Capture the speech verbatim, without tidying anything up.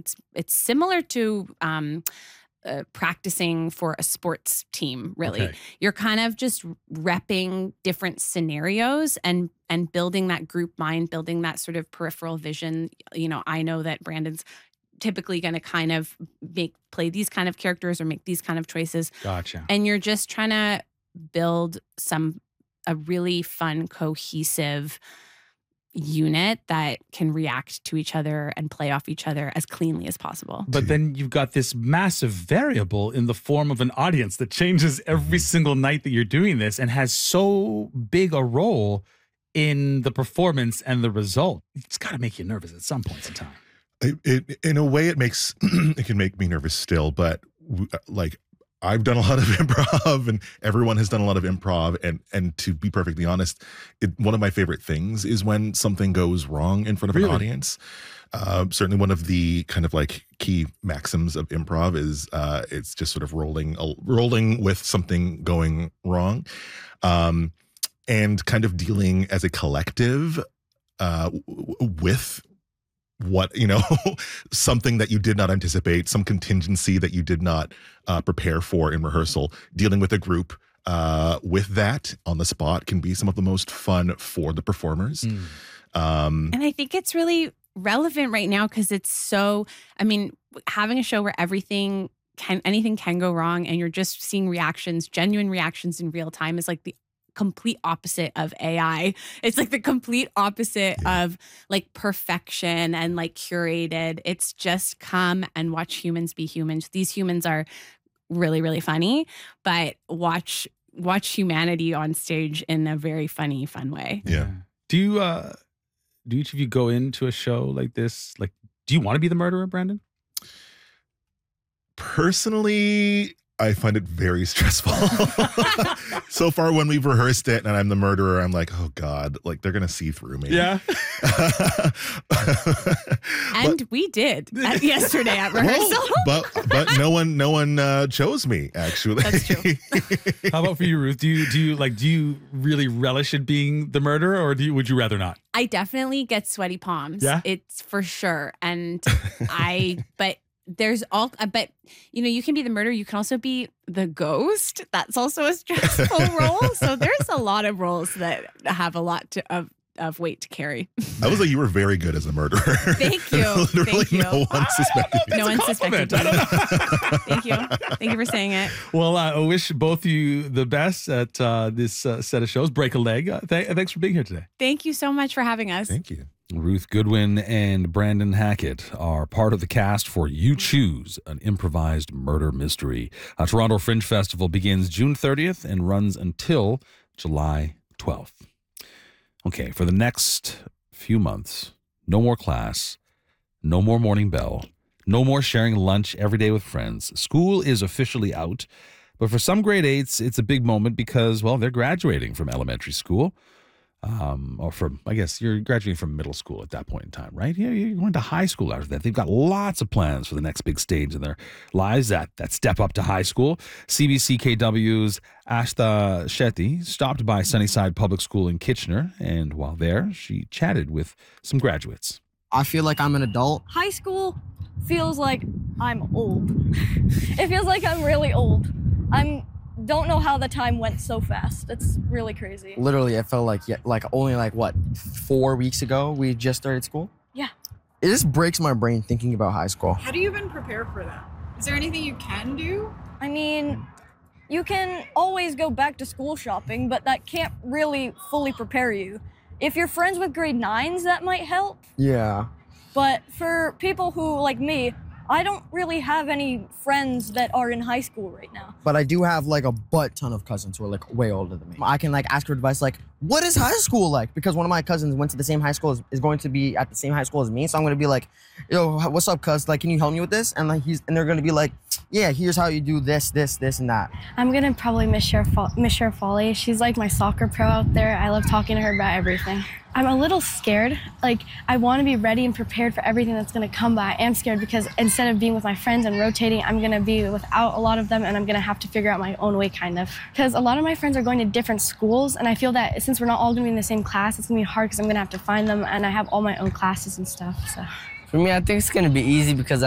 it's it's similar to um, uh, practicing for a sports team, really. Okay. You're kind of just repping different scenarios and and building that group mind, building that sort of peripheral vision. You know, I know that Brandon's typically going to kind of make play these kind of characters or make these kind of choices. Gotcha. And you're just trying to build some a really fun, cohesive unit that can react to each other and play off each other as cleanly as possible. But then you've got this massive variable in the form of an audience that changes every single night that you're doing this and has so big a role in the performance and the result. It's got to make you nervous at some points in time. It, it, in a way, it makes it can make me nervous still, but w- like I've done a lot of improv, and everyone has done a lot of improv, and and to be perfectly honest, it, one of my favorite things is when something goes wrong in front of Really? an audience. Uh, certainly, one of the kind of like key maxims of improv is uh, it's just sort of rolling rolling with something going wrong, um, and kind of dealing as a collective uh, w- with. What, you know, something that you did not anticipate, some contingency that you did not uh, prepare for in rehearsal, dealing with a group uh, with that on the spot can be some of the most fun for the performers. Mm. Um, And I think it's really relevant right now because it's so, I mean, having a show where everything can, anything can go wrong and you're just seeing reactions, genuine reactions in real time is like the complete opposite of A I. It's like the complete opposite Yeah. of like perfection and like curated. It's just come and watch humans be humans. These humans are really, really funny, but watch watch humanity on stage in a very funny, fun way. Yeah. Do you, uh, do each of you go into a show like this? Like, do you want to be the murderer, Brandon? Personally, I find it very stressful. So far, when we've rehearsed it and I'm the murderer, I'm like, oh God, like they're gonna see through me. Yeah. And we did at, yesterday at rehearsal. but but no one no one uh, chose me actually. That's true. How about for you, Ruth? Do you do you like do you really relish in being the murderer, or do you would you rather not? I definitely get sweaty palms. Yeah? It's for sure. And I, but there's all, but you know, you can be the murderer. You can also be the ghost. That's also a stressful role. So there's a lot of roles that have a lot to, of, of weight to carry. I was like, you were very good as a murderer. Thank you. Literally, Thank you. no one suspected you. No one suspected I me. don't know. Thank you. Thank you for saying it. Well, uh, I wish both of you the best at uh, this uh, set of shows. Break a leg. Uh, th- thanks for being here today. Thank you so much for having us. Thank you. Ruth Goodwin and Brandon Hackett are part of the cast for You Choose, an improvised murder mystery. A Toronto Fringe Festival begins June thirtieth and runs until July twelfth. Okay, for the next few months, no more class, no more morning bell, no more sharing lunch every day with friends. School is officially out, but for some grade eights, it's a big moment because, well, they're graduating from elementary school. Um, or from, I guess you're graduating from middle school at that point in time, right? Yeah, you're going to high school after that. They've got lots of plans for the next big stage in their lives, that that step up to high school. C B C K W's Ashta Shetty stopped by Sunnyside Public School in Kitchener, and while there, she chatted with some graduates. I feel like I'm an adult. High school feels like I'm old. It feels like I'm really old. I'm don't know how the time went so fast. It's really crazy. Literally, it felt like yeah, like only like what four weeks ago we just started school. Yeah. It just breaks my brain thinking about high school. How do you even prepare for that? Is there anything you can do? I mean, you can always go back to school shopping, but that can't really fully prepare you. If you're friends with grade nines, that might help. Yeah. But for people who, like me, I don't really have any friends that are in high school right now. But I do have like a butt ton of cousins who are like way older than me. I can like ask for advice like, what is high school like? Because one of my cousins went to the same high school, as, is going to be at the same high school as me. So I'm gonna be like, yo, what's up, cuz? Like, can you help me with this? And like he's and they're gonna be like, yeah, here's how you do this, this, this, and that. I'm gonna probably miss Cher, miss Cher Foley. She's like my soccer pro out there. I love talking to her about everything. I'm a little scared. Like, I want to be ready and prepared for everything that's gonna come, but I am scared because instead of being with my friends and rotating, I'm gonna be without a lot of them, and I'm gonna have to figure out my own way, kind of. Because a lot of my friends are going to different schools, and I feel that since we're not all gonna be in the same class, it's gonna be hard because I'm gonna have to find them, and I have all my own classes and stuff, so. For me, I think it's gonna be easy because